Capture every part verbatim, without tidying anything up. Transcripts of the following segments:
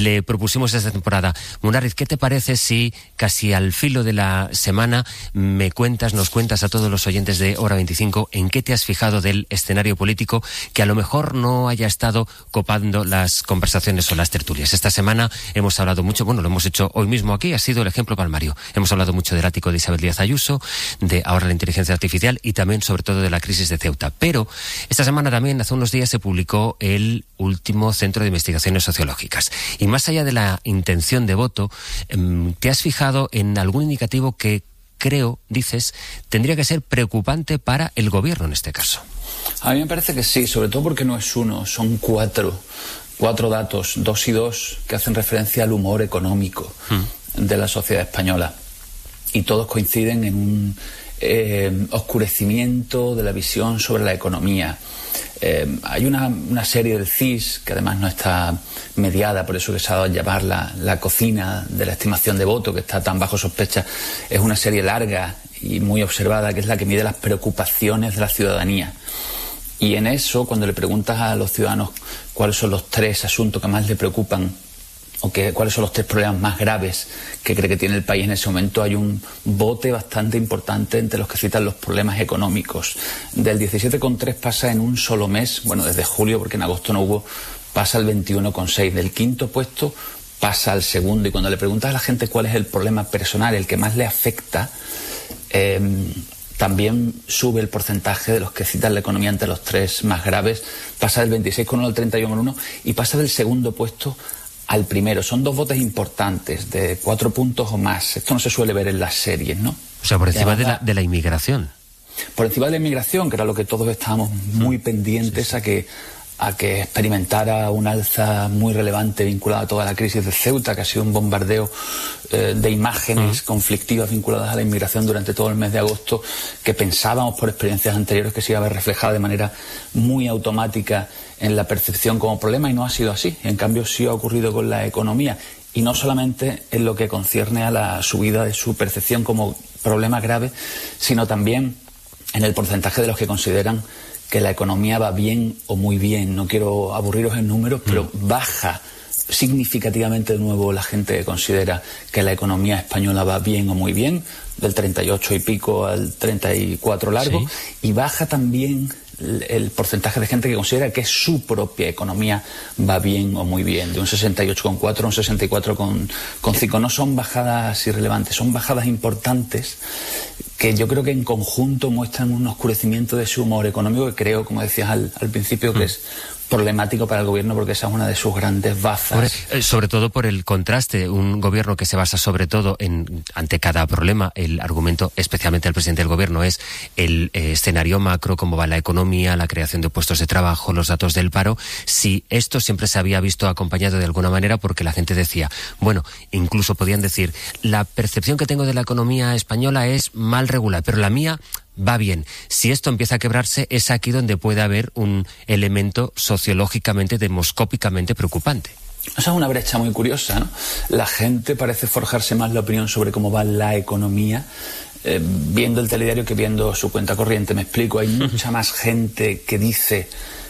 le propusimos esta temporada. Munarriz, ¿qué te parece si casi al filo de la semana me cuentas, nos cuentas a todos los oyentes de Hora veinticinco en qué te has fijado del escenario político que a lo mejor no haya estado copando las conversaciones o las tertulias? Esta semana hemos hablado mucho, bueno, lo hemos hecho hoy mismo aquí, ha sido el ejemplo palmario. Hemos hablado mucho del ático de Isabel Díaz Ayuso, de ahora la inteligencia artificial y también sobre todo de la crisis de Ceuta. Pero esta semana también, hace unos días, se publicó el último Centro de Investigaciones Sociológicas. Y más allá de la intención de voto, ¿te has fijado en algún indicativo que creo, dices, tendría que ser preocupante para el gobierno en este caso? A mí me parece que sí, sobre todo porque no es uno, son cuatro. Cuatro datos, dos y dos, que hacen referencia al humor económico mm. de la sociedad española. Y todos coinciden en un eh, oscurecimiento de la visión sobre la economía. Eh, hay una, una serie del C I S, que además no está mediada, por eso que se ha dado a llamar la, la cocina de la estimación de voto, que está tan bajo sospecha. Es una serie larga y muy observada, que es la que mide las preocupaciones de la ciudadanía. Y en eso, cuando le preguntas a los ciudadanos cuáles son los tres asuntos que más le preocupan o que, cuáles son los tres problemas más graves que cree que tiene el país en ese momento, hay un bote bastante importante entre los que citan los problemas económicos. Del diecisiete coma tres pasa en un solo mes, bueno, desde julio, porque en agosto no hubo, pasa al veintiuno coma seis. Del quinto puesto pasa al segundo. Y cuando le preguntas a la gente cuál es el problema personal, el que más le afecta, eh, también sube el porcentaje de los que citan la economía entre los tres más graves, pasa del veintiséis coma uno al treinta y uno coma uno y pasa del segundo puesto al primero. Son dos votos importantes, de cuatro puntos o más. Esto no se suele ver en las series, ¿no? O sea, por encima de la, de la inmigración. Por encima de la inmigración, que era lo que todos estábamos muy pendientes sí, sí. a que a que experimentara un alza muy relevante vinculada a toda la crisis de Ceuta, que ha sido un bombardeo eh, de imágenes uh-huh. conflictivas vinculadas a la inmigración durante todo el mes de agosto, que pensábamos por experiencias anteriores que se iba a ver reflejada de manera muy automática en la percepción como problema, y no ha sido así. En cambio, sí ha ocurrido con la economía, y no solamente en lo que concierne a la subida de su percepción como problema grave, sino también en el porcentaje de los que consideran que la economía va bien o muy bien. No quiero aburriros en números, pero mm. baja significativamente de nuevo la gente que considera que la economía española va bien o muy bien, del treinta y ocho y pico al treinta y cuatro largo, sí. y baja también el porcentaje de gente que considera que su propia economía va bien o muy bien, de un sesenta y ocho coma cuatro a un sesenta y cuatro coma cinco. No son bajadas irrelevantes, son bajadas importantes que yo creo que en conjunto muestran un oscurecimiento de su humor económico, que creo, como decías al, al principio, que mm. es problemático para el gobierno, porque esa es una de sus grandes bazas. Sobre, sobre todo por el contraste, un gobierno que se basa sobre todo en, ante cada problema, el argumento, especialmente del presidente del gobierno, es el eh, escenario macro, cómo va la economía, la creación de puestos de trabajo, los datos del paro. Si esto siempre se había visto acompañado de alguna manera, porque la gente decía, bueno, incluso podían decir, la percepción que tengo de la economía española es mal regular, pero la mía va bien. Si esto empieza a quebrarse, es aquí donde puede haber un elemento sociológicamente, demoscópicamente preocupante. Esa es una brecha muy curiosa, ¿no? La gente parece forjarse más la opinión sobre cómo va la economía eh, viendo el telediario que viendo su cuenta corriente. Me explico, hay mucha más gente que dice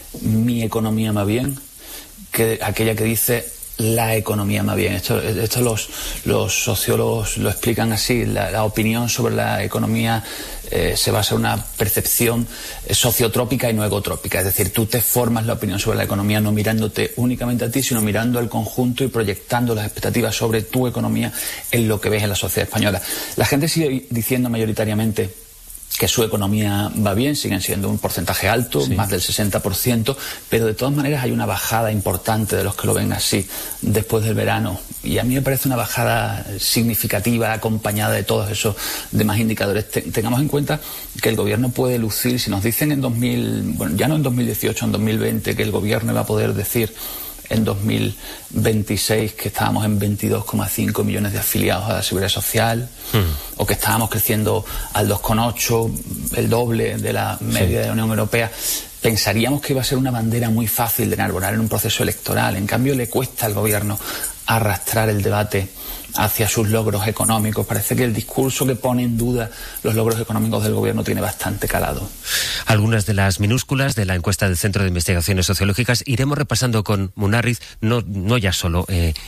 mi economía va bien que aquella que dice la economía más bien. Esto, esto los, los sociólogos lo explican así. La, la opinión sobre la economía eh, se basa en una percepción sociotrópica y no egotrópica. Es decir, tú te formas la opinión sobre la economía no mirándote únicamente a ti, sino mirando al conjunto y proyectando las expectativas sobre tu economía en lo que ves en la sociedad española. La gente sigue diciendo mayoritariamente que su economía va bien, siguen siendo un porcentaje alto, sí. más del sesenta por ciento, pero de todas maneras hay una bajada importante de los que lo ven así después del verano, y a mí me parece una bajada significativa acompañada de todos esos demás indicadores. Tengamos en cuenta que el gobierno puede lucir, si nos dicen en dos mil, bueno, ya no en dos mil dieciocho, en dos mil veinte, que el gobierno va a poder decir en dos mil veintiséis que estábamos en veintidós coma cinco millones de afiliados a la Seguridad Social, mm. o que estábamos creciendo al dos coma ocho, el doble de la media sí. de la Unión Europea, pensaríamos que iba a ser una bandera muy fácil de enarbolar en un proceso electoral. En cambio, le cuesta al gobierno arrastrar el debate hacia sus logros económicos. Parece que el discurso que pone en duda los logros económicos del gobierno tiene bastante calado. Algunas de las minúsculas de la encuesta del Centro de Investigaciones Sociológicas iremos repasando con Munarriz, no, no ya solo eh,